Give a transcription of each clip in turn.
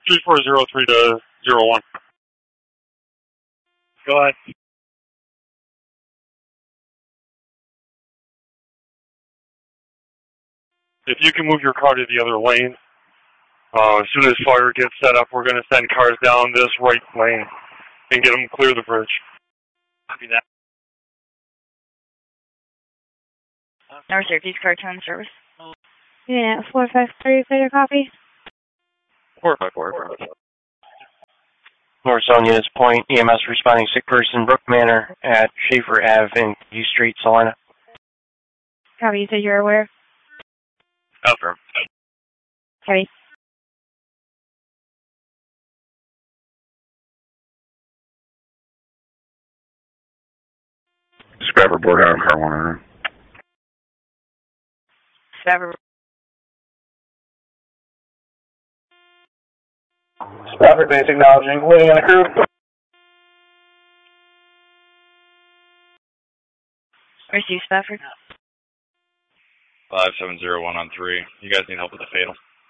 3403 to 01. Go ahead. If you can move your car to the other lane, as soon as fire gets set up, we're going to send cars down this right lane and get them clear the bridge. Copy that. North Syracuse Cartoon Service. Yeah, 453 for your copy. 454. North Zone Units Point, EMS responding sick person, Brook Manor at Schaefer Ave in U Street, Salina. Copy, you said you're aware? Affirm. Copy. Spafford Board out car 100. Spafford base acknowledging, waiting on the crew. Receive Spafford. 5701 on 3. You guys need help with the fatal.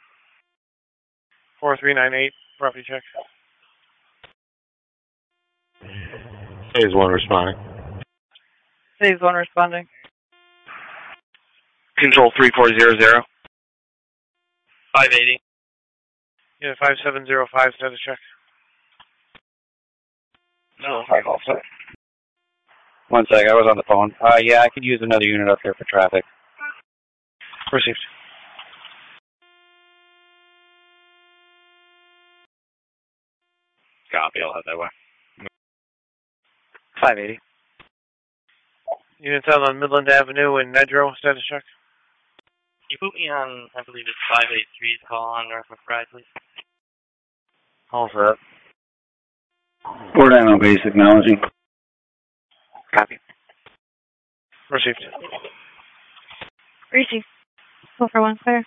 4398, property check. Phase 1 responding. Phase 1 responding. Control 3400. 580. Yeah, 5705, status check. No. 5 offset. 1 sec, I was on the phone. Yeah, I could use another unit up here for traffic. Received. Copy, I'll head that way. 580. Units out on Midland Avenue in Nedrow, status check. Can you put me on, I believe it's 583's call on North McBride, please? All set. 490 base acknowledging. Copy. Received. Receive. 441 clear.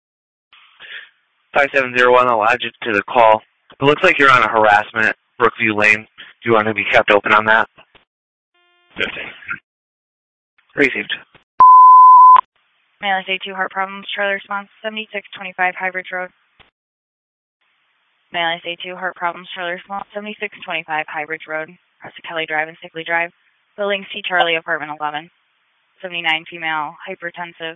5701, I'll add you to the call. It looks like you're on a harassment, Brookview Lane. Do you want to be kept open on that? 15. Received. Manlis A2 heart problems, trailer response, 7625 Hybrid Road. Manlis A2 heart problems, trailer response, 7625 Hybrid Road, Preston Kelly Drive and Sickley Drive. Building C Charlie, apartment 11. 79 female, hypertensive,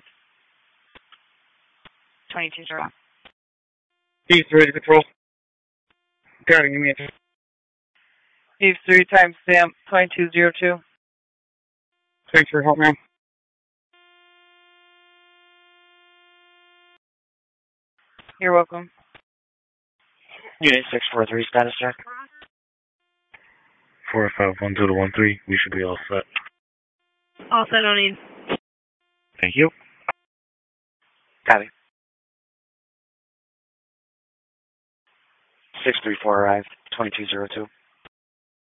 2201. East, ready to control. Guarding, give me a... East 3 times stamp 2202. Thanks for your help, man. You're welcome. Unit 643, status check. 4512 to 13. We should be all set. All set, no need. Thank you. Copy. 634 arrived, 2202.